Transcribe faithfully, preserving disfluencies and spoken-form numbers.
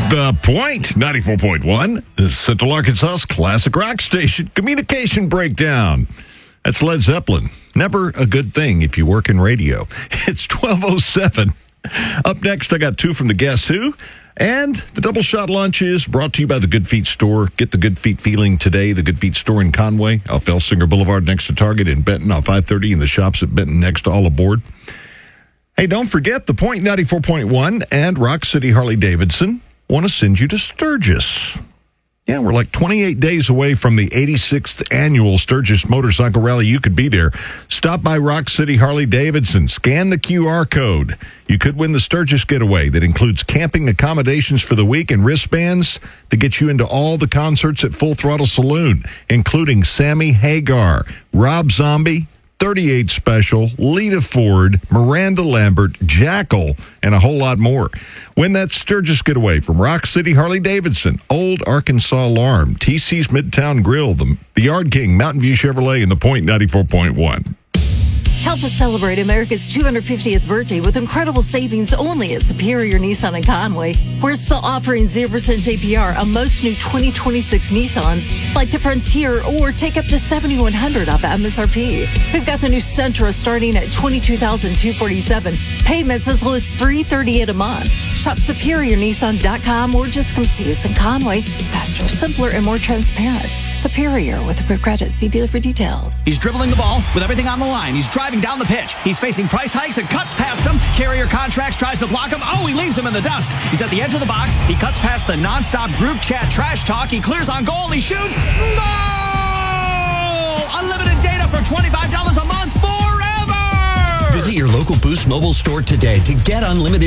The Point, ninety-four point one, is Central Arkansas's classic rock station. Communication breakdown. That's Led Zeppelin. Never a good thing if you work in radio. It's twelve oh seven. Up next, I got two from the Guess Who. And the Double Shot Lunch is brought to you by the Good Feet Store. Get the Good Feet feeling today. The Good Feet Store in Conway, off Elsinger Boulevard next to Target, in Benton off I thirty, and the shops at Benton next to All Aboard. Hey, don't forget, The Point ninety-four point one and Rock City Harley-Davidson want to send you to Sturgis. Yeah, we're like twenty-eight days away from the eighty-sixth annual Sturgis Motorcycle Rally. You could be there. Stop by Rock City Harley-Davidson. Scan the Q R code. You could win the Sturgis getaway that includes camping accommodations for the week and wristbands to get you into all the concerts at Full Throttle Saloon, including Sammy Hagar, Rob Zombie, thirty-eight Special, Lita Ford, Miranda Lambert, Jackal, and a whole lot more. Win that Sturgis getaway from Rock City Harley-Davidson, Old Arkansas Alarm, T C's Midtown Grill, the, the Yard King, Mountain View Chevrolet, and The Point ninety-four point one. Help us celebrate America's two hundred fiftieth birthday with incredible savings only at Superior Nissan in Conway. We're still offering zero percent A P R on most new twenty twenty-six Nissans, like the Frontier, or take up to seventy-one hundred dollars off M S R P. We've got the new Sentra starting at twenty-two thousand two hundred forty-seven dollars. Payments as low as three hundred thirty-eight dollars a month. Shop superior nissan dot com or just come see us in Conway. Faster, simpler, and more transparent. Superior with approved credit. See dealer for details. He's dribbling the ball with everything on the line. He's driving down the pitch. He's facing price hikes and cuts past him. Carrier Contracts tries to block him. Oh, he leaves him in the dust. He's at the edge of the box. He cuts past the nonstop group chat trash talk. He clears on goal. He shoots. Goal! Unlimited data for twenty-five dollars a month forever! Visit your local Boost Mobile store today to get unlimited